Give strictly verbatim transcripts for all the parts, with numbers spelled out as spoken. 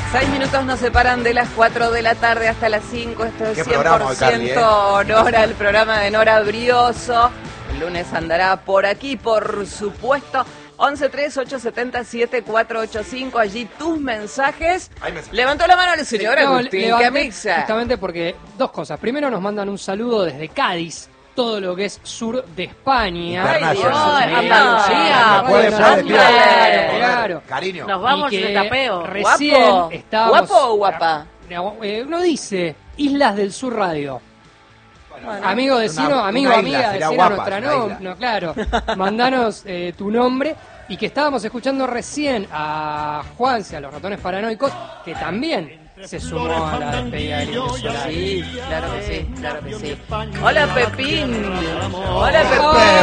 Seis minutos nos separan de las cuatro de la tarde hasta las cinco. Esto es cien por ciento Nora, el programa de Nora Brioso. El lunes andará por aquí, por supuesto. once tres ocho siete siete cuatro ocho cinco. Allí tus mensajes. Levantó la mano el señor no, Agustín Camixa. Justamente porque dos cosas. Primero nos mandan un saludo desde Cádiz, todo lo que es sur de España. Ay, Dios, Andalucía. Claro, claro. Cariño. Nos vamos de tapeo. Recién ¿Guapo? estábamos, ¿Guapo o guapa? Eh, uno dice Islas del Sur Radio. Bueno, amigo vecino, una, amigo, una amiga, isla, decir a guapa, nuestra no, no, no, claro. Mandanos eh, tu nombre. Y que estábamos escuchando recién a Juanse, a los ratones paranoicos, que también se sumó a la despedida del Indio Solar. Sí, claro que sí, claro que sí. Hola Pepín. Hola Pepín.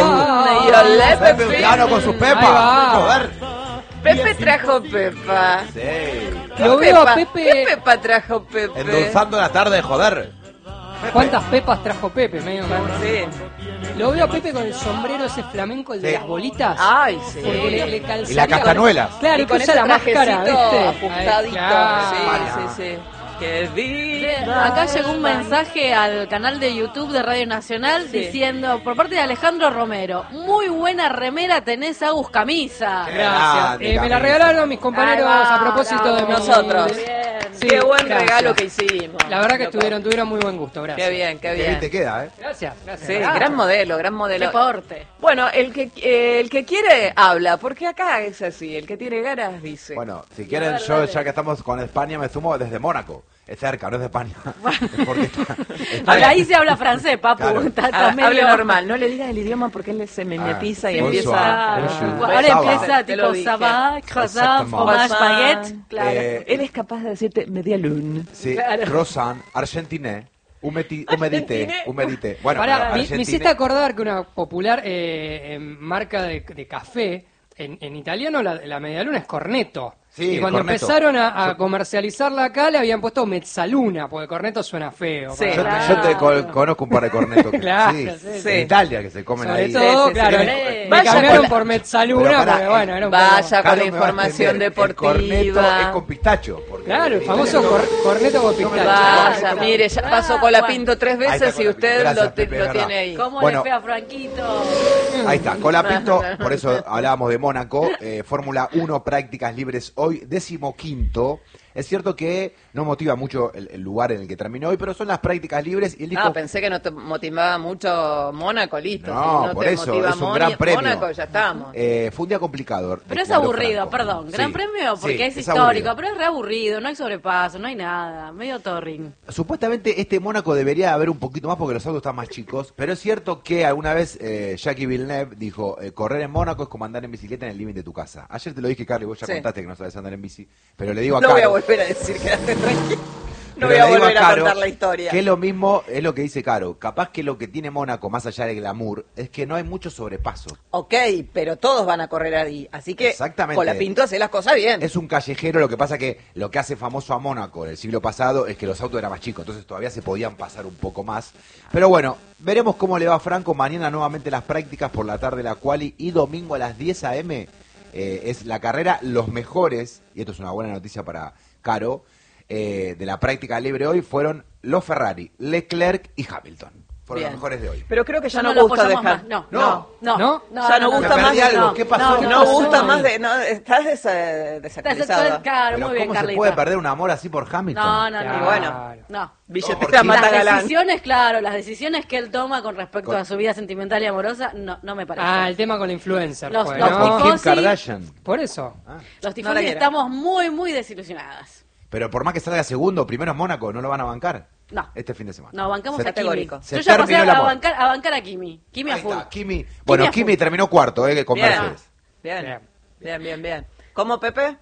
Oh, y hola Pepe Pepín. Ucano con su pepa. Joder. Pepe trajo Pepa. Sí. Lo veo a Pepe. ¿Qué Pepa trajo Pepe? Endulzando la tarde, joder. ¿Cuántas pepas trajo Pepe? Medio Sí. Lo veo a Pepe con el sombrero ese flamenco, el de Sí. las bolitas. Ay, sí. Porque le, le calzaría Y la castañuelas. con- Claro, Y y con con ese la máscara, trajecito ¿viste? ajustadito. Ay, claro. Sí, sí, sí. Que viva. Acá llegó un mensaje al canal de YouTube de Radio Nacional Sí. diciendo, por parte de Alejandro Romero, muy buena remera tenés, Agus Camisa. Gracias. Grande, Eh, me la Camisa. regalaron mis compañeros Ahí va, a propósito de mi- nosotros. Bien. Sí, Qué buen gracias. regalo que hicimos. La verdad que Loco. estuvieron, tuvieron muy buen gusto, gracias. Qué bien, qué Qué bien bien. te queda, ¿eh? Gracias, gracias. Sí, Gracias. gran modelo, gran modelo. Deporte. Bueno, el que eh, el que quiere habla, porque acá es así, el que tiene ganas dice. Bueno, si quieren, yo ya que estamos con España, me sumo desde Mónaco. Es cerca, no es de España. Es porque está- está- Ahora ahí se habla francés, papu. Claro. Está- está Ah, medio- hable normal, no le digas el idioma porque él se mimetiza y Ah, empieza bonsoir, a... bonjour. Ahora Ça va. empieza Te lo tipo dije. sabá, croissant, Exactement. fromage, Croissant. baguette. Claro. Eh, Él es capaz de decirte media luna. Sí, Claro. croissant, argentiné, humeti- humedité, Argentiné. humedité. Bueno, Pará, pero me, me argentiné- hiciste acordar que una popular eh, eh, marca de, de café, en, en italiano la, la medialuna es corneto. Sí, y cuando corneto. empezaron a, a comercializarla acá le habían puesto mezzaluna, porque corneto suena feo. Sí. para- Yo, Claro. yo te co- conozco un par de cornetos. que- Claro, sí, sí, sí. En Italia que se comen Sobre ahí. todo, Sí, sí, claro, sí. me Vaya cambiaron con la- por mezzaluna, Pero pará, porque bueno, era un poco- Vaya con Caro la me va a información entender, deportiva. El corneto es con pistacho. porque- Claro, el famoso cor- corneto con pistacho. Vaya, mire, ya pasó con la Bueno. Pinto tres Ahí está veces y Colapinto. usted Gracias, lo, te- Pepe, lo verdad. tiene ahí. ¿Cómo Bueno. le fue a Franquito? Ahí está, Colapinto, por eso hablábamos de Mónaco, eh, Fórmula uno, prácticas libres hoy, décimo quinto. Es cierto que no motiva mucho el, el lugar en el que terminó hoy, pero son las prácticas libres y él dijo... Ah, pensé que no te motivaba mucho Mónaco, listo. No, si no por te eso, motiva es un Moni- gran premio. Mónaco, ya estamos. Eh, fue un día complicado. Pero es declaró aburrido, Franco. perdón. Gran Sí, premio porque sí, es, es histórico, aburrido. pero es re aburrido, no hay sobrepaso, no hay nada, medio torring. Supuestamente este Mónaco debería haber un poquito más porque los autos están más chicos, pero es cierto que alguna vez eh, Jackie Villeneuve dijo, eh, correr en Mónaco es como andar en bicicleta en el límite de tu casa. Ayer te lo dije, Carly, vos ya Sí. contaste que no sabes andar en bici, pero le digo a No voy a Caro... volver a decir, quédate tranquilo. No pero voy a le digo volver a, Caro contar la historia. Que es lo mismo, es lo que dice Caro. Capaz que lo que tiene Mónaco, más allá del glamour, es que no hay mucho sobrepaso. Ok, pero todos van a correr ahí. Así que Exactamente. con la Pinto hace las cosas bien. Es un callejero, lo que pasa que lo que hace famoso a Mónaco en el siglo pasado es que los autos eran más chicos, entonces todavía se podían pasar un poco más. Pero bueno, veremos cómo le va a Franco. Mañana nuevamente las prácticas por la tarde la quali y domingo a las diez a eme eh, es la carrera. Los mejores, y esto es una buena noticia para Caro, eh, de la práctica libre hoy fueron los Ferrari, Leclerc y Hamilton. Fueron Bien. los mejores de hoy. Pero creo que ya Ya no, no lo gusta apoyamos dejar. más, no, No. no, ¿No? no, Ya no no, gusta Me más. perdí algo, no, ¿qué pasó? no, No, ¿qué pasó? gusta más de. No, estás des, desactualizado. Claro, Pero muy bien, ¿cómo se Carlita. puede perder un amor así por Hamilton? No, no, Y no. bueno. No. Billetera No, mata Las galán. decisiones, claro, las decisiones que él toma con respecto Con- a su vida sentimental y amorosa, no, no me parece. Ah, el tema con la influencer. Los- fue, los ¿no? Con Kim tifosi- Kardashian. Por eso. Ah. Los No la tifosi quiero. estamos muy, muy desilusionadas. Pero por más que salga segundo, primero en Mónaco, ¿no lo van a bancar? No. Este fin de semana. No, bancamos Se- a Kimi. categórico. Se Yo ya pasé terminó el a amor. bancar, a bancar a Kimi. Kimi a Ahí full. está, Kimi. Bueno, a Kimi full. terminó cuarto, eh, con Bien. Mercedes. Bien. Bien. Bien, bien, bien. ¿Cómo, Pepe?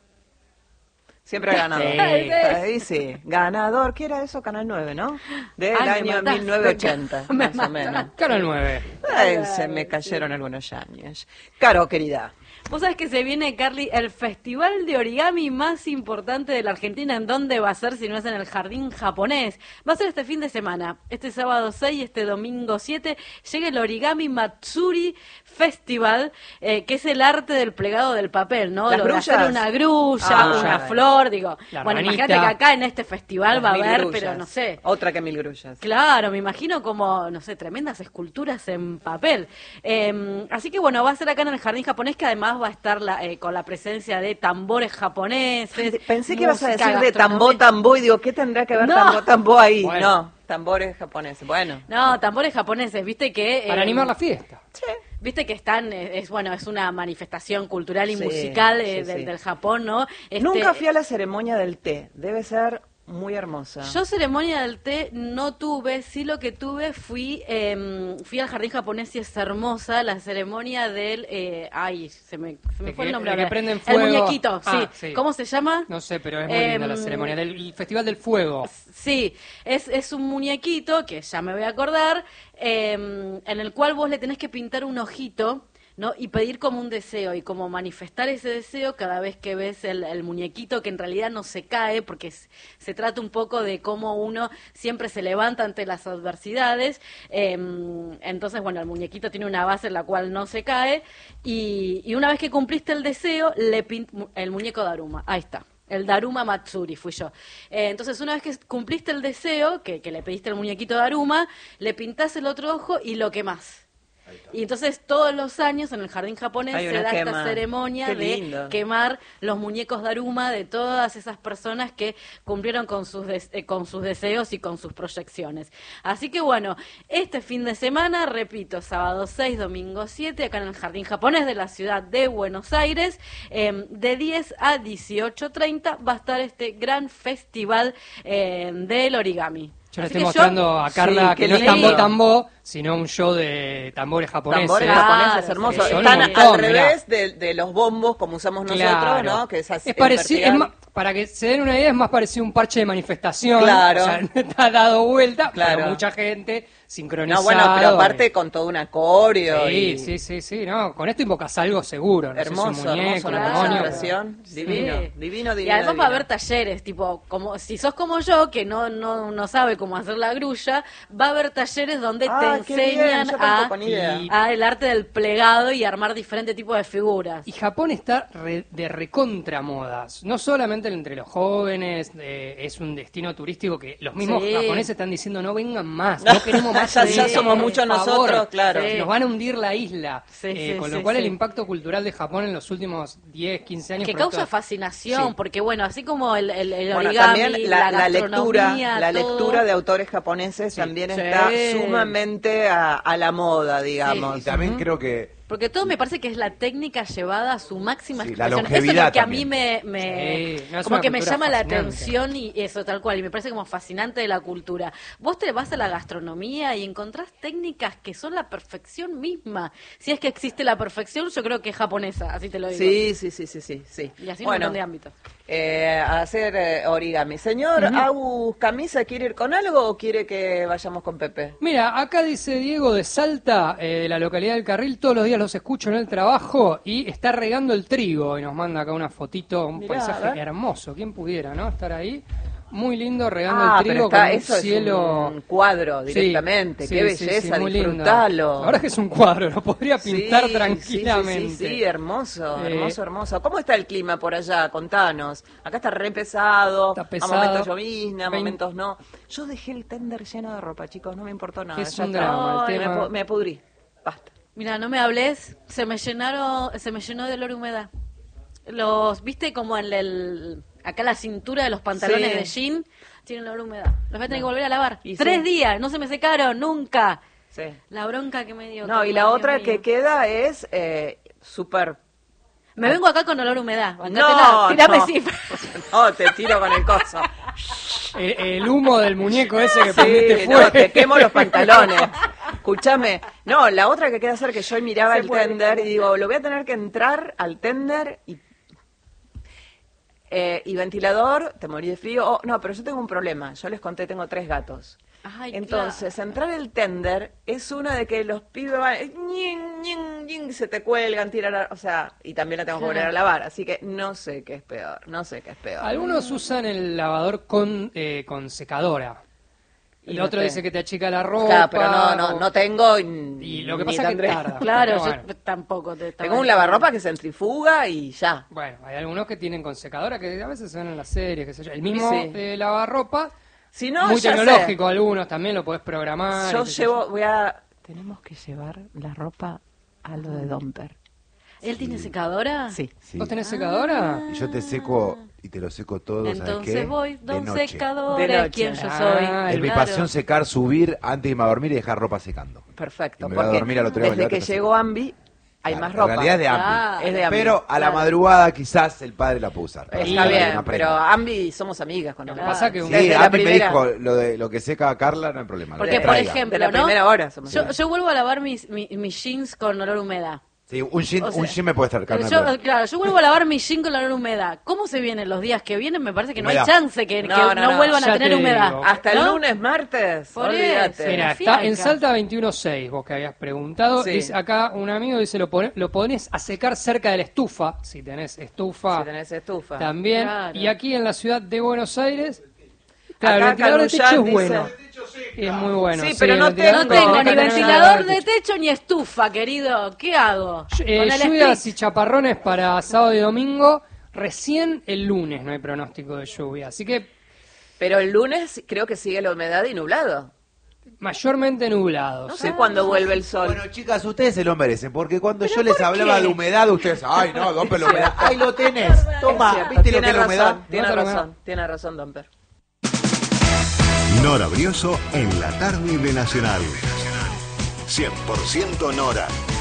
Siempre ganador. Sí. Ahí sí. Ganador. ¿Qué era eso? Canal nueve, ¿no? Del Ay, me año mataste. mil novecientos ochenta, Me más o menos. Canal nueve. Ay, se me cayeron algunos años. Caro, querida. Vos sabés que se viene, Carly, el festival de origami más importante de la Argentina. ¿En dónde va a ser si no es en el Jardín Japonés? Va a ser este fin de semana, este sábado seis y este domingo siete. Llega el Origami Matsuri Festival, eh, que es el arte del plegado del papel, ¿no? ¿Las Lo de grullas? hacer una grulla, Ah, una ya. flor, digo. La bueno, ranita. imagínate que acá en este festival Las va a mil haber, grullas. pero no sé. Otra que mil grullas. Claro, me imagino como, no sé, tremendas esculturas en papel. Eh, así que bueno, va a ser acá en el Jardín Japonés, que además va a estar la, eh, con la presencia de tambores japoneses. Pensé que ibas a música, decir de tambó, gastronomía. tambó, y digo, ¿qué tendrá que ver No. tambó, tambó ahí? Bueno. No, tambores japoneses. Bueno. No, tambores japoneses, viste que... Para eh, animar la fiesta. Viste que están, eh, es bueno, es una manifestación cultural y Sí, musical eh, sí, del, sí. del Japón, ¿no? Este, Nunca fui a la ceremonia del té. Debe ser muy hermosa. Yo ceremonia del té no tuve, sí lo que tuve fui eh, fui al Jardín Japonés y es hermosa la ceremonia del, eh, ay, se me, se me De fue que- el nombre de que ahora. prenden El fuego. muñequito, sí. Ah, sí. ¿Cómo se llama? No sé, pero es muy linda la Em, ceremonia. Del el Festival del Fuego. Sí, es, es un muñequito, que ya me voy a acordar, eh, en el cual vos le tenés que pintar un ojito, ¿no? Y pedir como un deseo y como manifestar ese deseo cada vez que ves el, el muñequito, que en realidad no se cae, porque es- se trata un poco de cómo uno siempre se levanta ante las adversidades. Eh, entonces, bueno, el muñequito tiene una base en la cual no se cae, y, y una vez que cumpliste el deseo, le pin- el muñeco Daruma, ahí está. El Daruma Matsuri fui yo. Eh, entonces, una vez que cumpliste el deseo, que, que le pediste el muñequito Daruma, le pintás el otro ojo y lo quemás. Y entonces todos los años en el Jardín Japonés Hay se una da quema. esta ceremonia Qué de lindo. quemar los muñecos Daruma de todas esas personas que cumplieron con sus, des- eh, con sus deseos y con sus proyecciones. Así que bueno, este fin de semana, repito, sábado seis, domingo siete, acá en el Jardín Japonés de la ciudad de Buenos Aires, eh, de diez a dieciocho treinta va a estar este gran festival eh, del origami. Yo le Así estoy que mostrando a Carla Sí, que qué no es lindo. tambo tambo, sino un show de tambores japoneses. Tambores Claro, japoneses hermosos. sí. Son Están un montón, al mirá. revés de, de los bombos como usamos nosotros, Claro. ¿no? Que es así. Es parecido, en es vertical. ma- para que se den una idea, es más parecido a un parche de manifestación. Claro. O sea, no está dado vuelta, Claro. pero mucha gente sincronizada. No, bueno, pero aparte con todo un acorio. Sí, y... sí, sí, sí, no, con esto invocas algo seguro, no sé si Hermoso, un muñeco, hermoso, un la Claro. demonio. concentración. Sí. Divino, divino, divino. Y además va a divino. haber talleres, tipo, como si sos como yo, que no, no, no sabe cómo hacer la grulla, va a haber talleres donde Ah, te qué bien, enseñan yo a, tampoco ni idea. Y- a el arte del plegado y armar diferentes tipos de figuras. Y Japón está re- de recontra modas, no solamente entre los jóvenes, eh, es un destino turístico que los mismos Sí. japoneses están diciendo no vengan más, no queremos más Ya- ya turistas, somos por muchos favor, nosotros, claro. Sí. nos van a hundir la isla. Sí, Eh, sí, con sí, lo cual sí. el impacto cultural de Japón en los últimos diez, quince años Que producto- causa fascinación, Sí. porque bueno, así como el, el, el Bueno, origami, también la, la, la lectura, gastronomía, la todo. lectura de autores japoneses Sí. también Sí. está sumamente a, a la moda, digamos. Y también creo que Porque todo me parece que es la técnica llevada a su máxima Sí, la expresión. Eso es longevidad lo que a también. mí me, me Sí, no, es como una que me cultura llama la fascinante. atención y eso tal cual, y me parece como fascinante de la cultura. Vos te vas a la gastronomía y encontrás técnicas que son la perfección misma. Si es que existe la perfección, yo creo que es japonesa, así te lo digo. Sí, sí, sí, sí, sí, sí. Y así un Bueno, montón de ámbitos. eh, a hacer eh, origami. Señor, Agus Camisa, ¿quiere ir con algo o quiere que vayamos con Pepe? Mira, acá dice Diego de Salta, eh, de la localidad del Carril, todos los días los escucho en el trabajo y está regando el trigo y nos manda acá una fotito, un Mirá, a paisaje ver. hermoso, ¿quién pudiera, no? Estar ahí, muy lindo regando Ah, el pero trigo está, con un eso cielo... es un cuadro Sí, directamente. sí, Qué sí, belleza, sí, muy lindo. disfrutalo. La verdad es que es un cuadro, lo podría pintar Sí, tranquilamente. Sí, sí, sí, hermoso, Eh, hermoso, hermoso. ¿Cómo está el clima por allá? Contanos. Acá está re pesado, Está pesado. a momentos llovizna, a Vein- momentos no. Yo dejé el tender lleno de ropa, chicos, no me importó nada. Es ya un está. drama, el me, tema. pu- me pudrí, basta. Mira, no me hables, se me llenaron, se me llenó de olor a humedad. Los, viste como en el, acá la cintura de los pantalones Sí. de jean, tienen olor a humedad. Los voy a tener que volver a lavar. Y Tres sí. días, no se me secaron, nunca. Sí. La bronca que me dio. No, y Carla, la Dios otra mío. que queda es eh, súper... Me vengo acá con olor a humedad. No, Bancátela, tirame no. cifra. No, te tiro con el coso. El, el humo del muñeco ese que Sí, prendiste no, fuego. te quemo los pantalones. Escúchame. No, la otra que queda hacer que yo miraba Se el puede. tender y digo, lo voy a tener que entrar al tender y eh, y ventilador, te morí de frío. Oh, no, pero yo tengo un problema. Yo les conté, tengo tres gatos. Ay, Entonces, entrar el tender es una de que los pibes van ñin, ñin, ñin, ping, se te cuelgan, tirar, o sea, y también la tengo que volver a lavar, así que no sé qué es peor, no sé qué es peor. Algunos usan el lavador con, eh, con secadora. El Y otro no dice que te achica la ropa. Claro, pero no, no, o- no tengo. Y lo que ni pasa es que tendré. tarda. Claro, Pero yo bueno. tampoco te Tengo un lavarropa que centrifuga y ya. Bueno, hay algunos que tienen con secadora que a veces se ven en las series, qué sé yo. El mismo Sí. eh, lavarropa, Si no, muy ya tecnológico algunos, también lo podés programar. sé. Yo y qué sé llevo, voy a. Tenemos que llevar la ropa a lo de Domper. ¿Él tiene secadora? Sí. Sí. ¿Vos tenés secadora? Y yo te seco y te lo seco todo, ¿sabes Entonces qué? voy, De don noche. secador, De es noche. quien yo Ah, soy. Es mi Claro. pasión secar, subir antes de irme a dormir y dejar ropa secando. Perfecto. Y me voy a Porque dormir al otro día, me desde que levanto, llegó Ambi, hay Claro, más en ropa. realidad es de Ambi. Claro. Es de Ambi. Pero a la Claro. madrugada quizás el padre la puede usar. Está Para que bien, no pero aprenda. Ambi somos amigas con Lo Ambi. que pasa que un- Sí, Desde la Ambi me primera- dijo lo de lo que seca Carla, no hay problema. lo Porque, que por traiga. ejemplo, De la ¿no? primera hora somos Yo, amigas. yo vuelvo a lavar mis, mis, mis jeans con olor a humedad. Sí, un jean, O sea, un jean me puede estar Carla. yo, pero- claro, yo vuelvo a lavar mi jean con olor a humedad. ¿Cómo se vienen los días que vienen? Me parece que no Humedad. hay chance que, que No, no, no, no. vuelvan Ya a tener te humedad. digo. Hasta el ¿no? lunes, martes. Por Olvídate. eso. Mira, Fiaca. está en Salta veintiuno seis, vos que habías preguntado. Sí. Dice acá un amigo dice, lo, pone- lo pones a secar cerca de la estufa, si tenés estufa. Si tenés estufa. También. Claro. Y aquí en la ciudad de Buenos Aires, claro, Acá el ventilador de techo Caluyan es bueno. dice- Es muy bueno. Sí, pero el no ventilador No tengo- tengo acá ni tenés ventilador de techo ni estufa, querido. ¿Qué hago? Eh, Con el lluvias split. y chaparrones para sábado y domingo. Recién el lunes no hay pronóstico de lluvia. Así que Pero el lunes creo que sigue la humedad y nublado. mayormente nublados. No sé cuándo vuelve el sol. Bueno, chicas, ustedes se lo merecen, porque cuando yo les hablaba de humedad, ustedes, ay, no, Domper, la humedad. Ahí lo tenés. Es Toma, cierto, ¿viste lo que tiene es la humedad? razón, tiene Nota la razón, humedad. tiene razón, Domper. Nora Brioso en la tarde de Nacional. cien por ciento Nora.